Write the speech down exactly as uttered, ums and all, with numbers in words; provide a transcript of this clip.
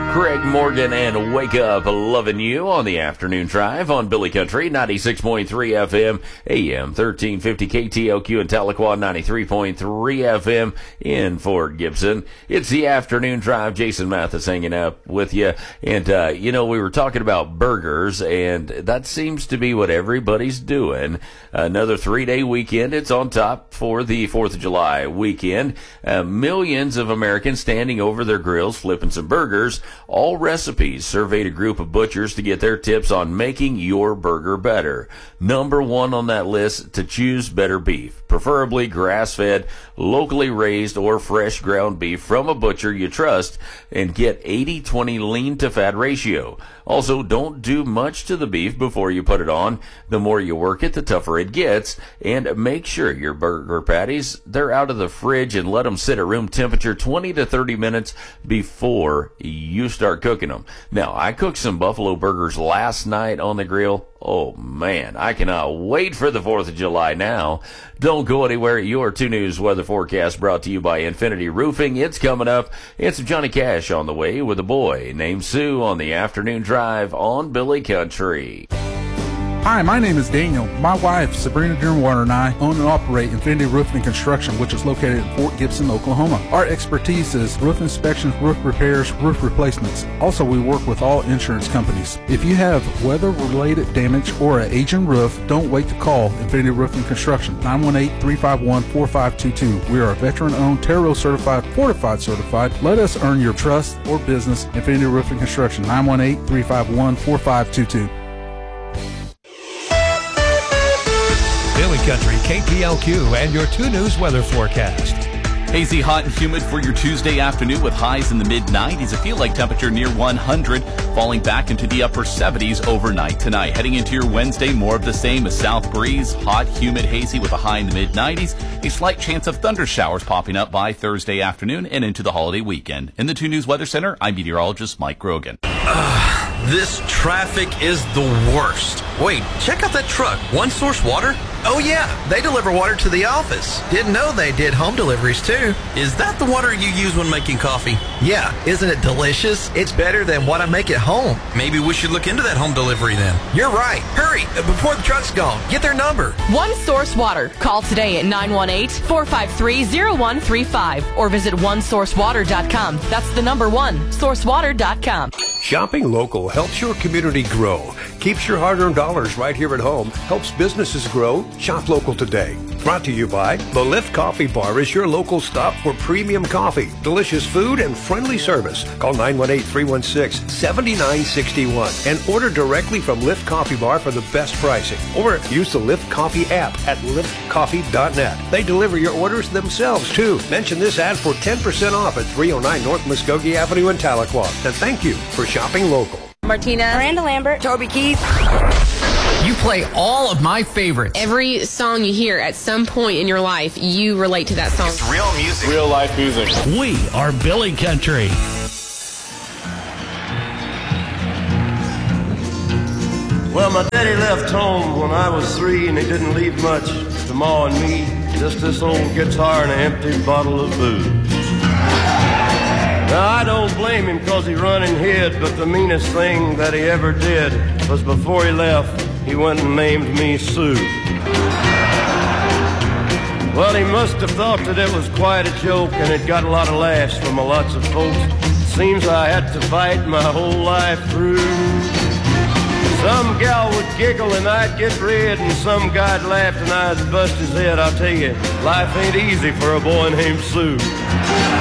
Craig Morgan and Wake Up Loving You on the afternoon drive on Billy Country, ninety-six point three F M, A M thirteen fifty K T L Q in Tahlequah, ninety-three point three F M in Fort Gibson. It's the afternoon drive. Jason Mathis hanging up with you. And, uh, you know, we were talking about burgers, and that seems to be what everybody's doing. Another three-day weekend. It's on top for the fourth of July weekend. Uh, millions of Americans standing over their grills, flipping some burgers. All Recipes surveyed a group of butchers to get their tips on making your burger better. Number one on that list, to choose better beef, preferably grass-fed, locally raised, or fresh ground beef from a butcher you trust, and get eighty twenty lean to fat ratio. Also, don't do much to the beef before you put it on. The more you work it, the tougher it gets. And make sure your burger patties, they're out of the fridge, and let them sit at room temperature twenty to thirty minutes before you start cooking them. Now, I cooked some buffalo burgers last night on the grill. Oh, man, I cannot wait for the fourth of July now. Don't go anywhere. Your two News weather forecast brought to you by Infinity Roofing. It's coming up. It's Johnny Cash on the way with a boy named Sue on the afternoon drive on Billy Country. Hi, my name is Daniel. My wife, Sabrina Dearwater, and I own and operate Infinity Roofing and Construction, which is located in Fort Gibson, Oklahoma. Our expertise is roof inspections, roof repairs, roof replacements. Also, we work with all insurance companies. If you have weather-related damage or an aging roof, don't wait to call Infinity Roofing and Construction, nine one eight, three five one, four five two two. We are a veteran-owned, Terro certified, fortified certified. Let us earn your trust or business. Infinity Roofing and Construction, nine one eight, three five one, four five two two. Billy Country, K T L Q, and your two News weather forecast. Hazy, hot, and humid for your Tuesday afternoon with highs in the mid nineties. A feel-like temperature near one hundred, falling back into the upper seventies overnight tonight. Heading into your Wednesday, more of the same. A south breeze, hot, humid, hazy with a high in the mid nineties. A slight chance of thunder showers popping up by Thursday afternoon and into the holiday weekend. In the two News Weather Center, I'm meteorologist Mike Grogan. Uh, this traffic is the worst. Wait, check out that truck. One Source Water? Oh yeah, they deliver water to the office. Didn't know they did home deliveries too. Is that the water you use when making coffee? Yeah, isn't it delicious? It's better than what I make at home. Maybe we should look into that home delivery then. You're right. Hurry, before the truck's gone. Get their number. One Source Water. Call today at nine one eight, four five three, zero one three five or visit one source water dot com. That's the number one, source water dot com. Shopping local helps your community grow, keeps your hard-earned dollars right here at home, helps businesses grow. Shop local today. Brought to you by The Lift Coffee Bar is your local stop for premium coffee, delicious food, and friendly service. Call nine one eight, three one six, seven nine six one and order directly from Lift Coffee Bar for the best pricing. Or use the Lift Coffee app at lift coffee dot net. They deliver your orders themselves, too. Mention this ad for ten percent off at three oh nine North Muskogee Avenue in Tahlequah. And thank you for shopping local. Martina, Miranda Lambert, Toby Keith. You play all of my favorites. Every song you hear at some point in your life, you relate to that song. It's real music. Real life music. We are Billy Country. Well, my daddy left home when I was three, and he didn't leave much to Ma and me. Just this old guitar and an empty bottle of booze. Now, I don't blame him because he run and hid, but the meanest thing that he ever did was before he left, he went and named me Sue. Well, he must have thought that it was quite a joke, and it got a lot of laughs from lots of folks. Seems I had to fight my whole life through. Some gal would giggle and I'd get red, and some guy'd laugh and I'd bust his head. I'll tell you, life ain't easy for a boy named Sue.